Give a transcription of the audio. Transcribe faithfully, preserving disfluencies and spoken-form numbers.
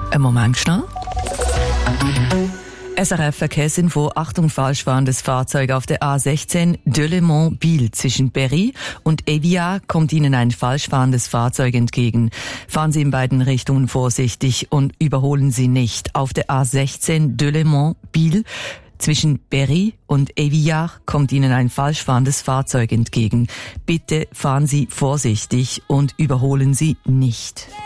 Ein Moment schnell. S R F Verkehrsinfo, Achtung, falschfahrendes Fahrzeug auf der A sechzehn Delémont-Biel zwischen Berry und Éviat kommt Ihnen ein falschfahrendes Fahrzeug entgegen. Fahren Sie in beiden Richtungen vorsichtig und überholen Sie nicht. Auf der A sechzehn Delémont-Biel zwischen Berry und Éviat kommt Ihnen ein falschfahrendes Fahrzeug entgegen. Bitte fahren Sie vorsichtig und überholen Sie nicht.